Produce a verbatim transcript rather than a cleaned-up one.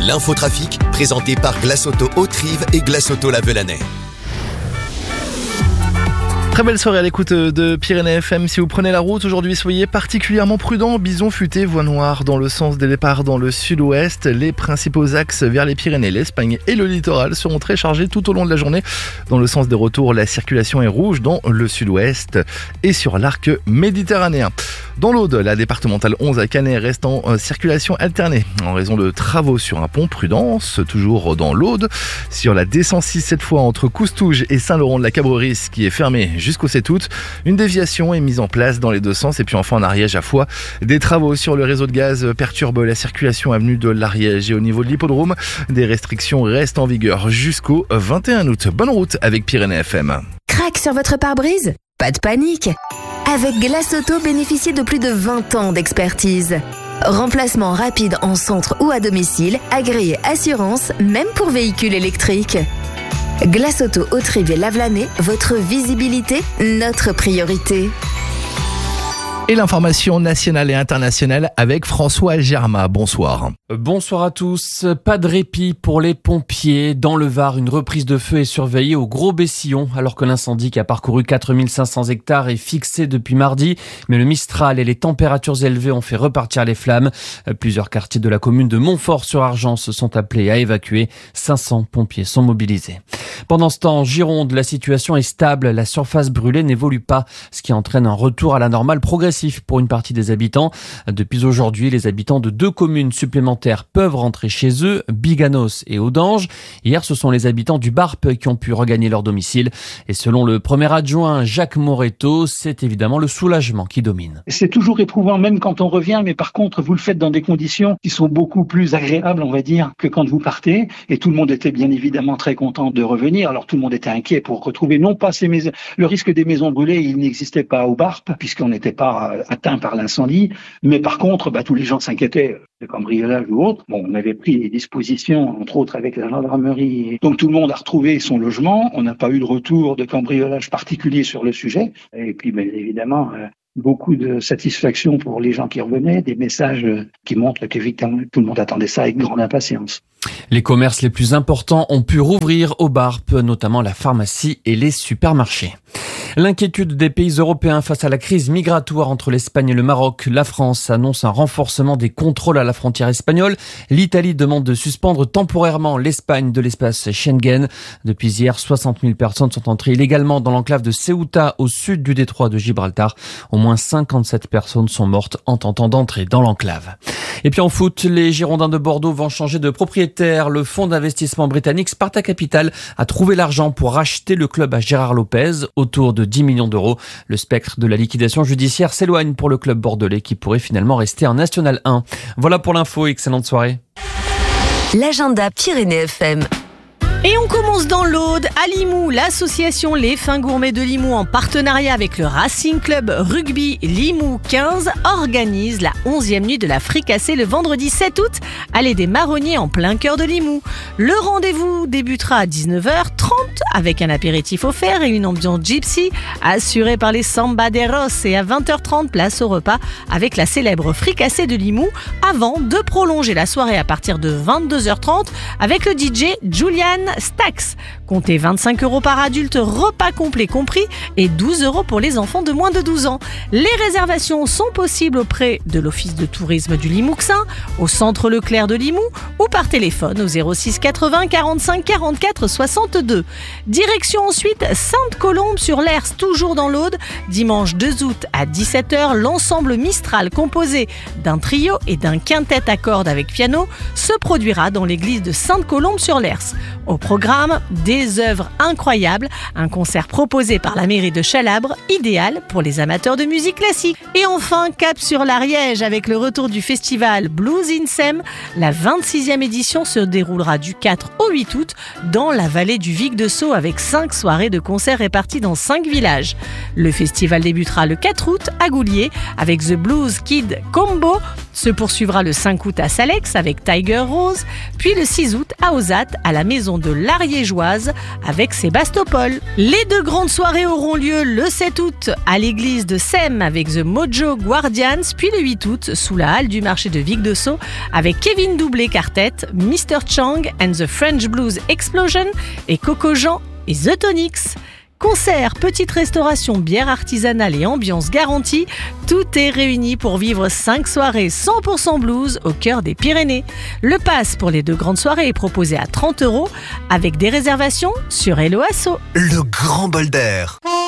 L'infotrafic, présenté par Glace Auto Haute-Rive et Glace Auto La Velanais. Très belle soirée à l'écoute de Pyrénées F M. Si vous prenez la route aujourd'hui, soyez particulièrement prudents. Bison futé, voie noire dans le sens des départs dans le sud-ouest. Les principaux axes vers les Pyrénées, l'Espagne et le littoral seront très chargés tout au long de la journée. Dans le sens des retours, la circulation est rouge dans le sud-ouest et sur l'arc méditerranéen. Dans l'Aude, la départementale onze à Canet reste en circulation alternée en raison de travaux sur un pont. Prudence, toujours dans l'Aude. Sur la D cent six, cette fois entre Coustouge et Saint-Laurent-de-la-Cabrerie, qui est fermée jusqu'au sept août. Une déviation est mise en place dans les deux sens. Et puis enfin en Ariège à Foix, des travaux sur le réseau de gaz perturbent la circulation avenue de l'Ariège. Et au niveau de l'hippodrome, des restrictions restent en vigueur jusqu'au vingt et un août. Bonne route avec Pyrénées F M. Crac sur votre pare-brise ? Pas de panique. Avec Glace Auto, bénéficiez de plus de vingt ans d'expertise. Remplacement rapide en centre ou à domicile, agréé assurance, même pour véhicules électriques. Glace Auto Haute-Rive et La Velanais, votre visibilité, notre priorité. Et l'information nationale et internationale avec François Germa. Bonsoir. Bonsoir à tous. Pas de répit pour les pompiers. Dans le Var, une reprise de feu est surveillée au Gros Bessillon, alors que l'incendie qui a parcouru quatre mille cinq cents hectares est fixé depuis mardi. Mais le Mistral et les températures élevées ont fait repartir les flammes. Plusieurs quartiers de la commune de Montfort-sur-Argence sont appelés à évacuer. cinq cents pompiers sont mobilisés. Pendant ce temps, en Gironde, la situation est stable. La surface brûlée n'évolue pas, ce qui entraîne un retour à la normale progressif pour une partie des habitants. Depuis aujourd'hui, les habitants de deux communes supplémentaires peuvent rentrer chez eux, Biganos et Audange. Hier, ce sont les habitants du Barp qui ont pu regagner leur domicile. Et selon le premier adjoint Jacques Moretto, c'est évidemment le soulagement qui domine. C'est toujours éprouvant même quand on revient, mais par contre, vous le faites dans des conditions qui sont beaucoup plus agréables, on va dire, que quand vous partez. Et tout le monde était bien évidemment très content de revenir. Alors tout le monde était inquiet pour retrouver, non pas ces maisons, le risque des maisons brûlées, il n'existait pas au Barp, puisqu'on n'était pas atteint par l'incendie, mais par contre, bah, tous les gens s'inquiétaient de cambriolage ou autre. Bon, on avait pris des dispositions, entre autres avec la gendarmerie, donc tout le monde a retrouvé son logement. On n'a pas eu de retour de cambriolage particulier sur le sujet, et puis bien évidemment, euh, beaucoup de satisfaction pour les gens qui revenaient, des messages qui montrent qu'évidemment tout le monde attendait ça avec grande impatience. Les commerces les plus importants ont pu rouvrir au Barp, notamment la pharmacie et les supermarchés. L'inquiétude des pays européens face à la crise migratoire entre l'Espagne et le Maroc. La France annonce un renforcement des contrôles à la frontière espagnole. L'Italie demande de suspendre temporairement l'Espagne de l'espace Schengen. Depuis hier, soixante mille personnes sont entrées illégalement dans l'enclave de Ceuta au sud du détroit de Gibraltar. Au moins cinquante-sept personnes sont mortes en tentant d'entrer dans l'enclave. Et puis en foot, les Girondins de Bordeaux vont changer de propriétaire. Le fonds d'investissement britannique Sparta Capital a trouvé l'argent pour racheter le club à Gérard Lopez, autour de dix millions d'euros. Le spectre de la liquidation judiciaire s'éloigne pour le club bordelais qui pourrait finalement rester en National un. Voilà pour l'info, excellente soirée. L'agenda Pyrénées F M. Et on commence dans l'Aude, à Limoux. L'association Les Fins Gourmets de Limoux, en partenariat avec le Racing Club Rugby Limoux quinze, organise la onzième nuit de la fricassée le vendredi sept août, allée des Marronniers en plein cœur de Limoux. Le rendez-vous débutera à dix-neuf heures trente avec un apéritif offert et une ambiance gypsy assurée par les Sambaderos, et à vingt heures trente, place au repas avec la célèbre fricassée de Limoux, avant de prolonger la soirée à partir de vingt-deux heures trente avec le D J Julian Stax. Comptez vingt-cinq euros par adulte, repas complet compris, et douze euros pour les enfants de moins de douze ans. Les réservations sont possibles auprès de l'Office de tourisme du Limouxin, au centre Leclerc de Limoux, ou par téléphone au zéro six quatre-vingts quarante-cinq quarante-quatre soixante-deux. Direction ensuite Sainte-Colombe sur l'Hers, toujours dans l'Aude. Dimanche deux août à dix-sept heures, l'ensemble Mistral, composé d'un trio et d'un quintet à cordes avec piano, se produira dans l'église de Sainte-Colombe sur l'Hers. Au programme, des œuvres incroyables, un concert proposé par la mairie de Chalabre, idéal pour les amateurs de musique classique. Et enfin, cap sur l'Ariège avec le retour du festival Blues in Sem. La vingt-sixième édition se déroulera du quatre au huit août dans la vallée du Vic de Sceaux avec cinq soirées de concerts réparties dans cinq villages. Le festival débutera le quatre août à Goulier avec The Blues Kid Combo, se poursuivra le cinq août à Salex avec Tiger Rose, puis le six août à Ozat à la maison de l'Ariégeoise avec Sébastopol. Les deux grandes soirées auront lieu le sept août à l'église de Sem avec The Mojo Guardians, puis le huit août sous la halle du marché de Vic de Sceaux avec Kevin Doublé Quartet, mister Chang and the French Blues Explosion et Coco Jean et The Tonics. Concerts, petite restauration, bière artisanale et ambiance garantie, tout est réuni pour vivre cinq soirées cent pour cent blues au cœur des Pyrénées. Le pass pour les deux grandes soirées est proposé à trente euros avec des réservations sur Hello Asso. Le grand bol d'air.